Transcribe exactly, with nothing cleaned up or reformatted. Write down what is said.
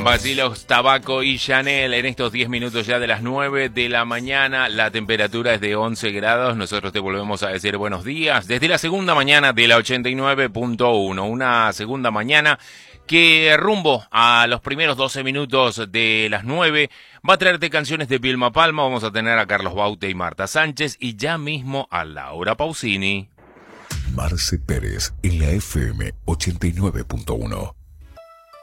Vacilos, Tabaco y Chanel en estos diez minutos ya de las nueve de la mañana. La temperatura es de once grados. Nosotros te volvemos a decir buenos días desde la segunda mañana de la ochenta y nueve punto uno. Una segunda mañana que rumbo a los primeros doce minutos de las nueve va a traerte canciones de Vilma Palma. Vamos a tener a Carlos Baute y Marta Sánchez y ya mismo a Laura Pausini. Marce Pérez en la F M ochenta y nueve punto uno.